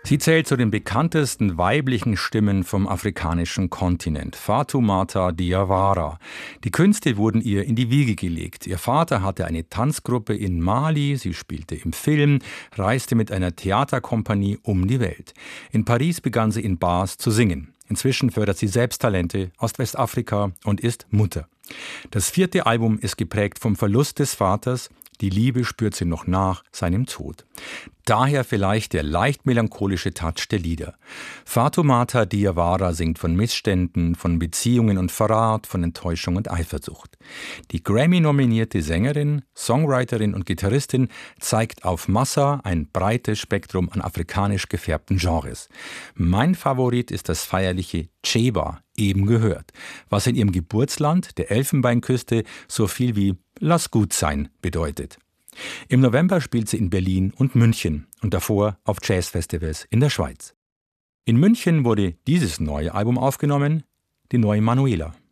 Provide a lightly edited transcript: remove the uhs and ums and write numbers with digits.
Sie zählt zu den bekanntesten weiblichen Stimmen vom afrikanischen Kontinent, Fatoumata Diawara. Die Künste wurden ihr in die Wiege gelegt. Ihr Vater hatte eine Tanzgruppe in Mali, sie spielte im Film, reiste mit einer Theaterkompanie um die Welt. In Paris begann sie in Bars zu singen. Inzwischen fördert sie selbst Talente aus Westafrika und ist Mutter. Das 4. Album ist geprägt vom Verlust des Vaters. Die Liebe spürt sie noch nach seinem Tod. Daher vielleicht der leicht melancholische Touch der Lieder. Fatoumata Diawara singt von Missständen, von Beziehungen und Verrat, von Enttäuschung und Eifersucht. Die Grammy-nominierte Sängerin, Songwriterin und Gitarristin zeigt auf Massa ein breites Spektrum an afrikanisch gefärbten Genres. Mein Favorit ist das feierliche Cheba, eben gehört, was in ihrem Geburtsland, der Elfenbeinküste, so viel wie Lass gut sein bedeutet. Im November spielt sie in Berlin und München und davor auf Jazzfestivals in der Schweiz. In München wurde dieses neue Album aufgenommen, die neue Manuela.